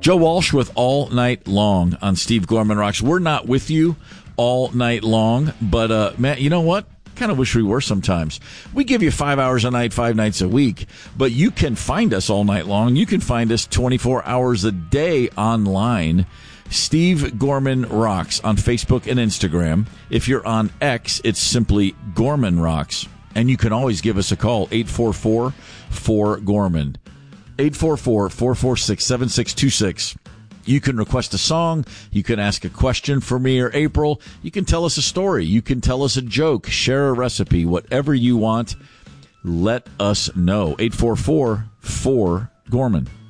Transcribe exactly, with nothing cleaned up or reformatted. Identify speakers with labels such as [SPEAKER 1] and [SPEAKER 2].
[SPEAKER 1] Joe Walsh with All Night Long on Steve Gorman Rocks. We're not with you all night long, but, uh, man, you know what? Kind of wish we were sometimes. We give you five hours a night, five nights a week, but you can find us all night long. You can find us twenty-four hours a day online. Steve Gorman Rocks on Facebook and Instagram. If you're on X, it's simply Gorman Rocks. And you can always give us a call, eight four four, four, Gorman. eight four four, four four six, seven six two six. You can request a song. You can ask a question for me or April. You can tell us a story. You can tell us a joke, share a recipe, whatever you want. Let us know. eight four four, four, Gorman.